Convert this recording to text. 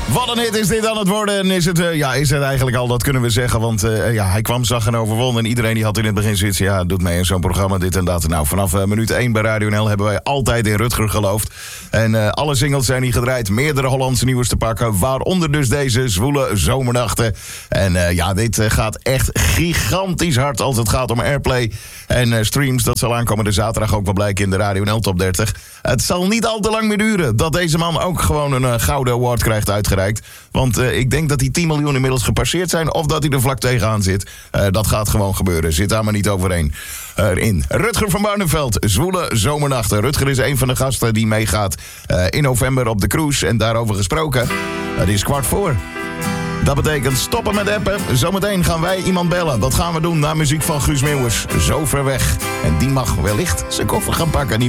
Wat een hit is dit aan het worden. En is het eigenlijk al, dat kunnen we zeggen. Want hij kwam, zag en overwon. En iedereen die had in het begin zoiets, doet mee in zo'n programma, dit en dat. Nou, vanaf minuut 1 bij Radio NL hebben wij altijd in Rutger geloofd. En alle singles zijn hier gedraaid. Meerdere Hollandse nieuws te pakken. Waaronder dus deze zwoele zomernachten. En dit gaat echt gigantisch hard als het gaat om airplay en streams. Dat zal aankomende zaterdag ook wel blijken in de Radio NL Top 30. Het zal niet al te lang meer duren dat deze man ook gewoon een gouden award krijgt uitgereikt. Want ik denk dat die 10 miljoen inmiddels gepasseerd zijn of dat hij er vlak tegenaan zit. Dat gaat gewoon gebeuren. Zit daar maar niet overheen. In Rutger van Barneveld, zwoele zomernachten. Rutger is een van de gasten die meegaat in november op de cruise. En daarover gesproken, het is 15:15. Dat betekent stoppen met appen. Zometeen gaan wij iemand bellen. Dat gaan we doen na muziek van Guus Meeuwers. Zo ver weg. En die mag wellicht zijn koffer gaan pakken.